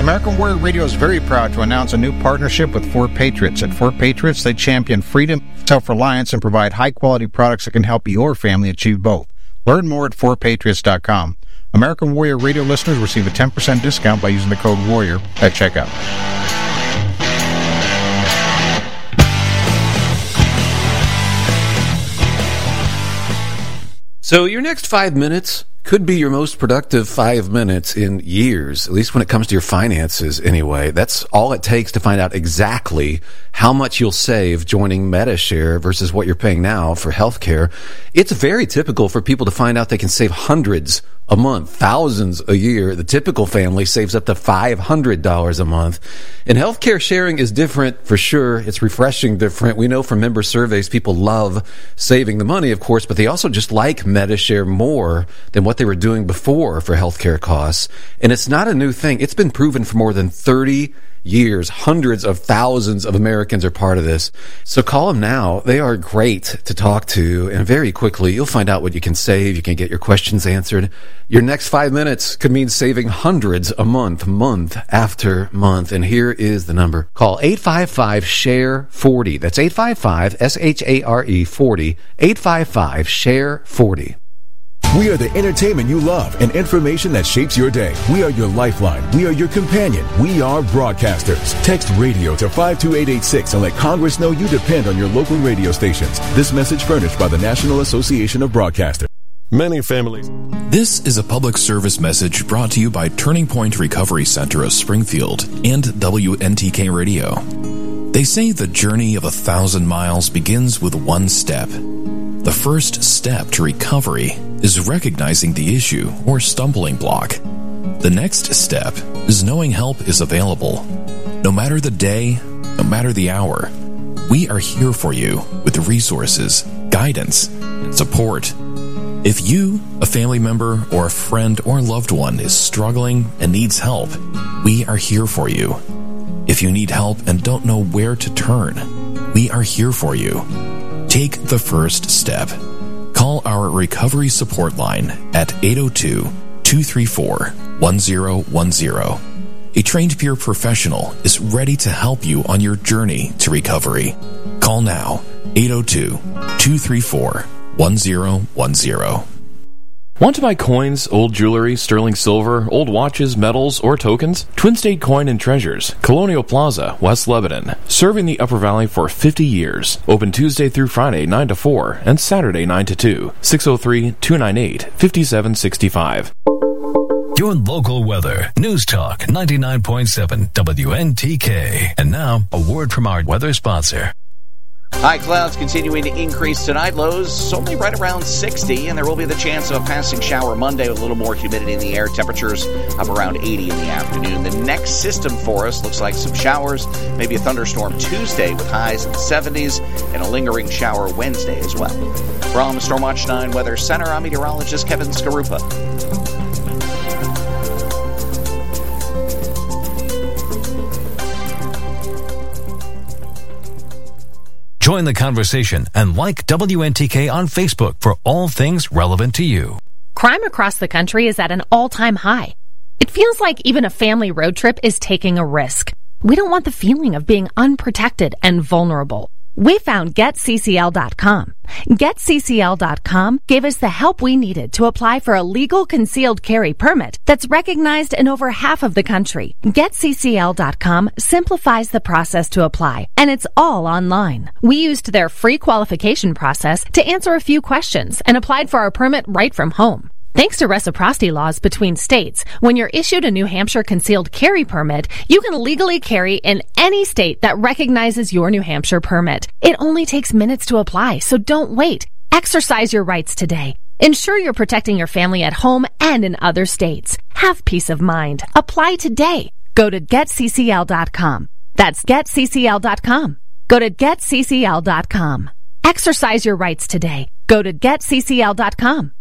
American Warrior Radio is very proud to announce a new partnership with Fort Patriots. At Fort Patriots, they champion freedom, self-reliance, and provide high-quality products that can help your family achieve both. Learn more at fortpatriots.com. American Warrior Radio listeners receive a 10% discount by using the code WARRIOR at checkout. So your next 5 minutes could be your most productive 5 minutes in years, at least when it comes to your finances anyway. That's all it takes to find out exactly how much you'll save joining Medi-Share versus what you're paying now for healthcare. It's very typical for people to find out they can save hundreds a month, thousands a year. The typical family saves up to $500 a month. And healthcare sharing is different for sure. It's refreshing different. We know from member surveys people love saving the money, of course, but they also just like Medi-Share more than what they were doing before for healthcare costs. And it's not a new thing. It's been proven for more than 30 years. Hundreds of thousands of Americans are part of this. So call them now. They are great to talk to, and very quickly you'll find out what you can save. You can get your questions answered. Your next 5 minutes could mean saving hundreds a month, month after month. And here is the number. Call 855-SHARE-40. That's 855-SHARE 40. 855-SHARE-40. We are the entertainment you love and information that shapes your day. We are your lifeline. We are your companion. We are broadcasters. Text radio to 52886 and let Congress know you depend on your local radio stations. This message furnished by the National Association of Broadcasters. Many families. This is a public service message brought to you by Turning Point Recovery Center of Springfield and WNTK Radio. They say the journey of 1,000 miles begins with one step. The first step to recovery is recognizing the issue or stumbling block. The next step is knowing help is available. No matter the day, no matter the hour, we are here for you with resources, guidance, and support. If you, a family member, or a friend or loved one is struggling and needs help, we are here for you. If you need help and don't know where to turn, we are here for you. Take the first step. Call our recovery support line at 802-234-1010. A trained peer professional is ready to help you on your journey to recovery. Call now, 802-234-1010. Want to buy coins, old jewelry, sterling silver, old watches, medals, or tokens? Twin State Coin and Treasures, Colonial Plaza, West Lebanon. Serving the Upper Valley for 50 years. Open Tuesday through Friday, 9 to 4, and Saturday, 9 to 2. 603-298-5765. Your local weather. News Talk 99.7 WNTK. And now, a word from our weather sponsor. High clouds continuing to increase tonight. Lows only right around 60, and there will be the chance of a passing shower Monday with a little more humidity in the air. Temperatures up around 80 in the afternoon. The next system for us looks like some showers, maybe a thunderstorm Tuesday with highs in the 70s, and a lingering shower Wednesday as well. From Stormwatch 9 Weather Center, I'm meteorologist Kevin Skarupa. Join the conversation and like WNTK on Facebook for all things relevant to you. Crime across the country is at an all-time high. It feels like even a family road trip is taking a risk. We don't want the feeling of being unprotected and vulnerable. We found GetCCL.com. GetCCL.com gave us the help we needed to apply for a legal concealed carry permit that's recognized in over half of the country. GetCCL.com simplifies the process to apply, and it's all online. We used their free qualification process to answer a few questions and applied for our permit right from home. Thanks to reciprocity laws between states, when you're issued a New Hampshire concealed carry permit, you can legally carry in any state that recognizes your New Hampshire permit. It only takes minutes to apply, so don't wait. Exercise your rights today. Ensure you're protecting your family at home and in other states. Have peace of mind. Apply today. Go to GetCCL.com. That's GetCCL.com. Go to GetCCL.com. Exercise your rights today. Go to GetCCL.com.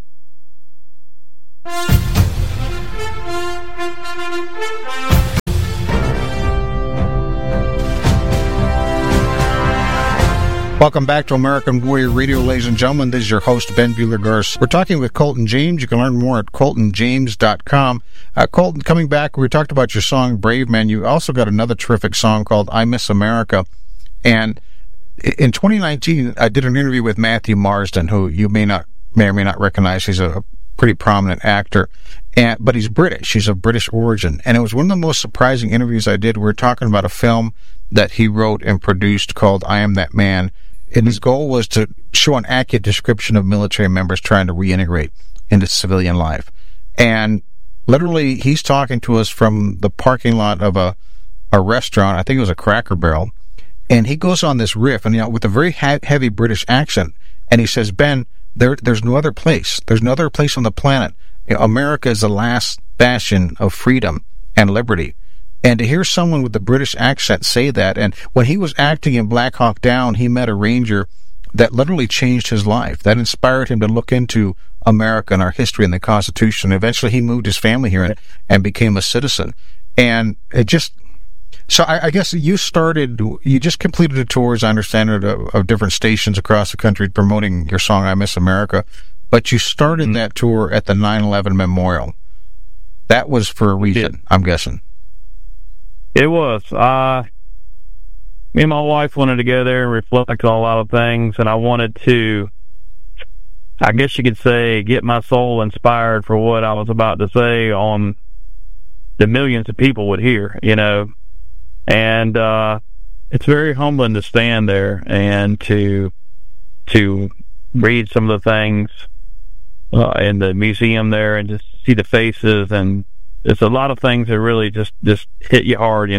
Welcome back to American Warrior Radio, ladies and gentlemen. This is your host, Ben Buehler-Garce. We're talking with Colton James. You can learn more at coltonjames.com. Colton, coming back, we talked about your song, Brave Man. You also got another terrific song called I Miss America. And in 2019, I did an interview with Matthew Marsden, who you may or may not recognize. He's a pretty prominent actor, but he's British. He's of British origin. And it was one of the most surprising interviews I did. We were talking about a film that he wrote and produced called I Am That Man. And his goal was to show an accurate description of military members trying to reintegrate into civilian life. And literally, he's talking to us from the parking lot of a restaurant. I think it was a Cracker Barrel. And he goes on this riff, and with a very heavy British accent. And he says, Ben, there's no other place. There's no other place on the planet. America is the last bastion of freedom and liberty. And to hear someone with the British accent say that, and when he was acting in Black Hawk Down, he met a ranger that literally changed his life, that inspired him to look into America and our history and the Constitution. Eventually, he moved his family here and became a citizen. And it just... So I guess you just completed a tour, as I understand it, of different stations across the country promoting your song, I Miss America. But you started that tour at the 9/11 Memorial. That was for a reason, I'm guessing. It was. Me and my wife wanted to go there and reflect on a lot of things, and I wanted to, I guess you could say, get my soul inspired for what I was about to say on the millions of people would hear, And it's very humbling to stand there and to read some of the things in the museum there and just see the faces, and there's a lot of things that really just hit you hard,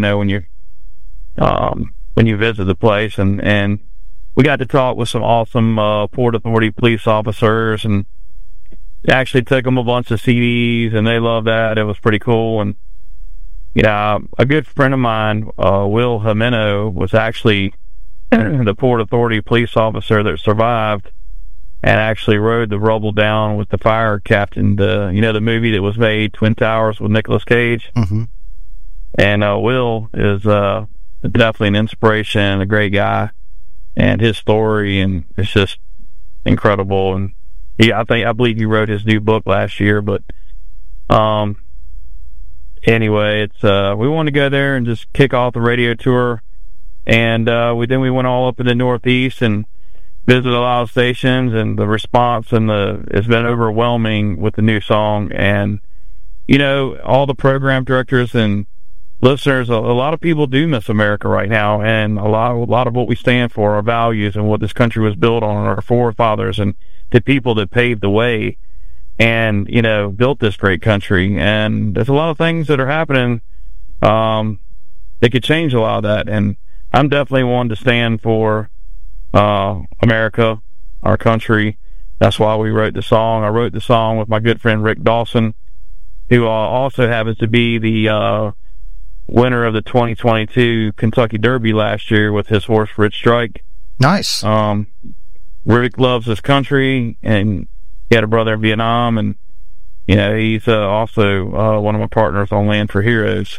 when you visit the place. And we got to talk with some awesome Port Authority police officers, and actually took them a bunch of CDs, and they loved that. It was pretty cool. And a good friend of mine, Will Jimeno, was actually the Port Authority police officer that survived and actually rode the rubble down with the fire captain, the movie that was made, Twin Towers, with Nicolas Cage. Mm-hmm. And Will is definitely an inspiration and a great guy, and his story, and it's just incredible. And I believe he wrote his new book last year, but anyway, it's we wanted to go there and just kick off the radio tour, and we went all up in the Northeast and visited a lot of stations, and the response it's been overwhelming with the new song. And all the program directors and listeners, a lot of people do miss America right now, and a lot of what we stand for, our values, and what this country was built on, our forefathers and the people that paved the way and built this great country. And there's a lot of things that are happening that could change a lot of that, and I'm definitely one to stand for America, our country. That's why we wrote the song. I wrote the song with my good friend Rick Dawson, who also happens to be the winner of the 2022 Kentucky Derby last year with his horse Rich Strike. Nice. Rick loves his country, and he had a brother in Vietnam, and he's also one of my partners on Land for Heroes.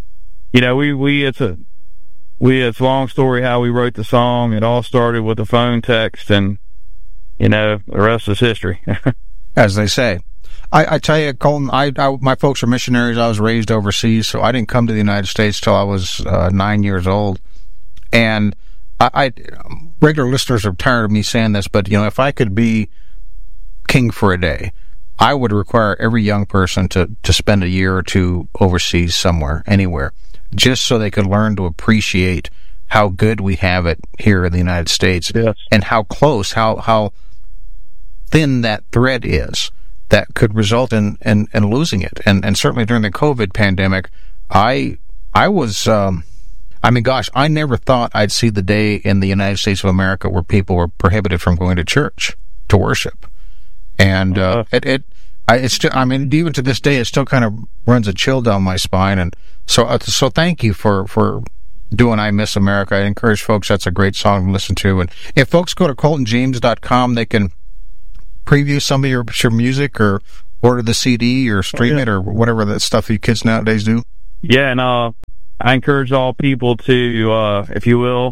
It's a long story how we wrote the song. It all started with a phone text, and the rest is history. As they say. I tell you, Colton, my folks are missionaries. I was raised overseas, so I didn't come to the United States till I was 9 years old. And regular listeners are tired of me saying this, but if I could be king for a day, I would require every young person to spend a year or two overseas somewhere, anywhere, just so they could learn to appreciate how good we have it here in the United States. Yes. And how close, how thin that thread is that could result in losing it. And certainly during the COVID pandemic, I was, I never thought I'd see the day in the United States of America where people were prohibited from going to church to worship. And it's still, even to this day, it still kind of runs a chill down my spine. And so thank you for doing I Miss America. I encourage folks, that's a great song to listen to. And if folks go to coltonjames.com, they can preview some of your music, or order the CD, or stream it, or whatever that stuff you kids nowadays do. Yeah, and I encourage all people to, if you will,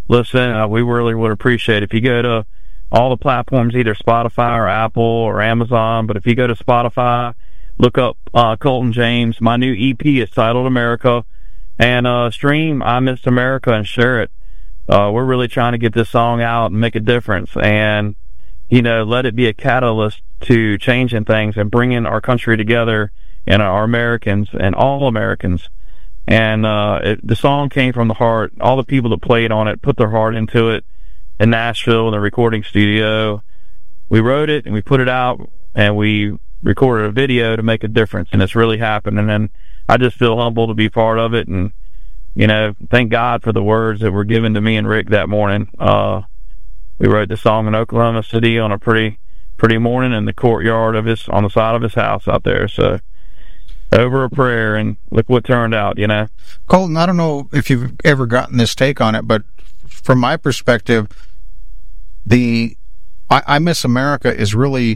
listen. We really would appreciate it. If you go to all the platforms, either Spotify or Apple or Amazon, but if you go to Spotify, look up Colton James. My new EP is titled America, and stream I Miss America and share it. We're really trying to get this song out and make a difference, and let it be a catalyst to changing things and bringing our country together and our Americans and all Americans. And the song came from the heart. All the people that played on it put their heart into it in Nashville in the recording studio. We wrote it and we put it out, and we recorded a video to make a difference, and it's really happening. And I just feel humbled to be part of it, and thank God for the words that were given to me and Rick that morning. We wrote the song in Oklahoma City on a pretty morning in the courtyard on the side of his house out there. So over a prayer, and look what turned out, Colton, I don't know if you've ever gotten this take on it, but from my perspective, I Miss America is really,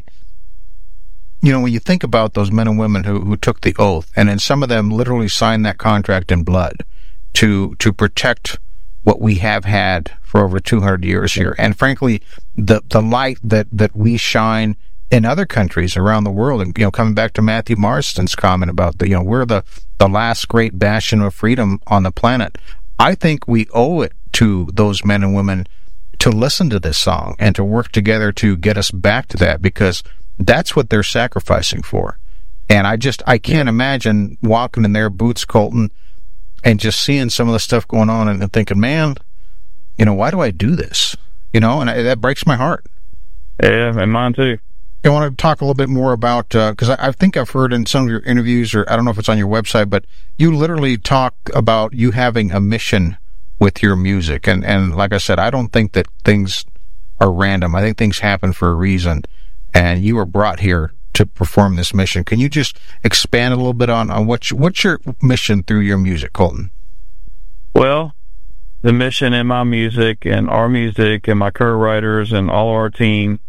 when you think about those men and women who took the oath, and then some of them literally signed that contract in blood to protect what we have had for over 200 years here. And frankly, the light that we shine in other countries around the world, and coming back to Matthew Marston's comment about we're the last great bastion of freedom on the planet. I think we owe it to those men and women to listen to this song and to work together to get us back to that, because that's what they're sacrificing for. And I can't imagine walking in their boots, Colton, and just seeing some of the stuff going on and thinking, man, why do I do this? And that breaks my heart. Yeah, and mine too. I want to talk a little bit more about, because I think I've heard in some of your interviews, or I don't know if it's on your website, but you literally talk about you having a mission with your music. And like I said, I don't think that things are random. I think things happen for a reason. And you were brought here to perform this mission. Can you just expand a little bit on what's your mission through your music, Colton? Well, the mission in my music and our music and my co-writers and all of our team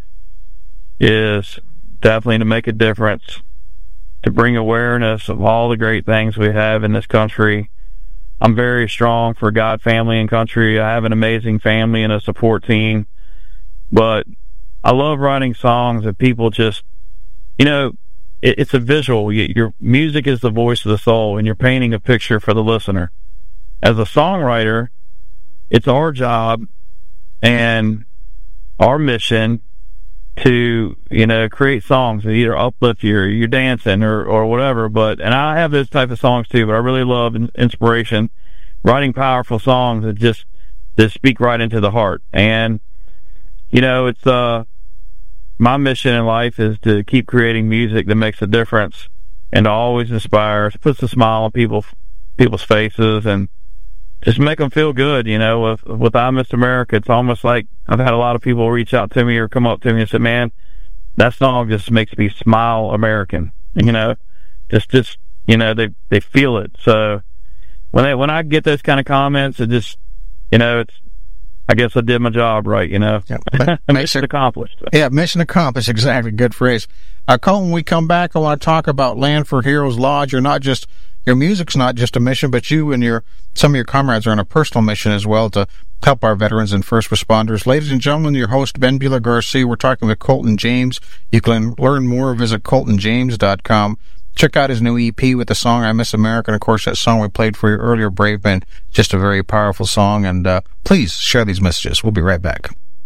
is definitely to make a difference, to bring awareness of all the great things we have in this country. I'm very strong for God, family, and country. I have an amazing family and a support team, but I love writing songs that people just, it's a visual. Your music is the voice of the soul, and you're painting a picture for the listener. As a songwriter, it's our job and our mission to, create songs that either uplift you or you're dancing or whatever. And I have those type of songs too, but I really love inspiration, writing powerful songs that speak right into the heart. And, it's, my mission in life is to keep creating music that makes a difference and to always inspire, puts a smile on people's faces, and just make them feel good. With I Miss America, it's almost like I've had a lot of people reach out to me or come up to me and say, man, that song just makes me smile American. They feel it. So when I get those kind of comments, it just, it's, I guess I did my job right, Yeah, mission accomplished. Yeah, mission accomplished, exactly. Good phrase. Colton, when we come back, I want to talk about Land for Heroes Lodge. Your music's not just a mission, but you and some of your comrades are on a personal mission as well to help our veterans and first responders. Ladies and gentlemen, your host, Ben Bula Garcia. We're talking with Colton James. You can learn more, visit ColtonJames.com. Check out his new EP with the song I Miss America. And, of course, that song we played for you earlier, Brave Men, just a very powerful song. And please share these messages. We'll be right back.